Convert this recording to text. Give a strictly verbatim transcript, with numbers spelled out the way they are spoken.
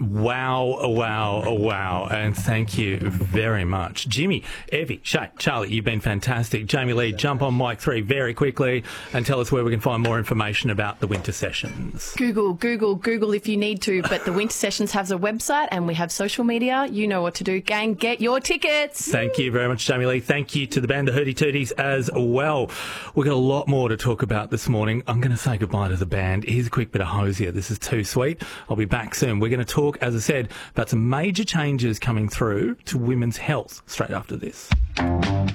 Wow, oh, wow, oh, wow. And thank you very much. Jimmy, Evie, Shay, Charlie, you've been fantastic. Jamie Lee, jump on mic three very quickly and tell us where we can find more information about the winter sessions. Google, Google, Google if you need to, but the winter sessions has a website and we have social media. You know what to do, gang. Get your tickets. Thank you very much, Jamie Lee. Thank you to the band, the Hootie Tooties, as well. We've got a lot more to talk about this morning. I'm going to say goodbye to the band. Here's a quick bit of Hosier. This is Too Sweet. I'll be back soon. We're going to talk, as I said, about some major changes coming through to women's health straight after this.